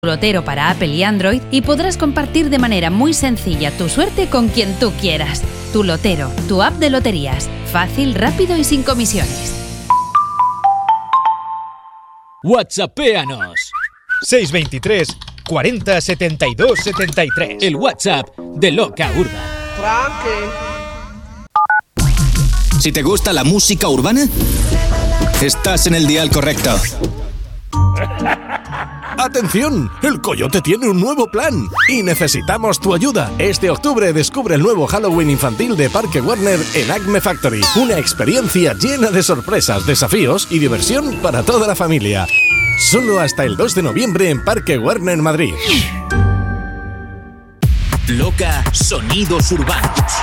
Lotero para Apple y Android y podrás compartir de manera muy sencilla tu suerte con quien tú quieras. Tu Lotero, tu app de loterías. Fácil, rápido y sin comisiones. WhatsAppéanos 623 40 72 73. El WhatsApp de Loca Urban. Si te gusta la música urbana, estás en el dial correcto. ¡Atención! El Coyote tiene un nuevo plan y necesitamos tu ayuda. Este octubre descubre el nuevo Halloween infantil de Parque Warner en Acme Factory. Una experiencia llena de sorpresas, desafíos y diversión para toda la familia. Solo hasta el 2 de noviembre en Parque Warner Madrid. Loca Sonidos Urbanos.